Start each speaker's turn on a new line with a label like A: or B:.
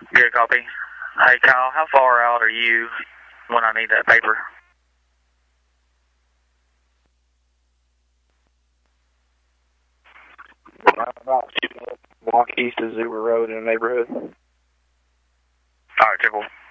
A: Good copy. Hey, Kyle, how far out are you when I need that paper?
B: About 2 block east of Zuber Road in the neighborhood.
A: All right, triple.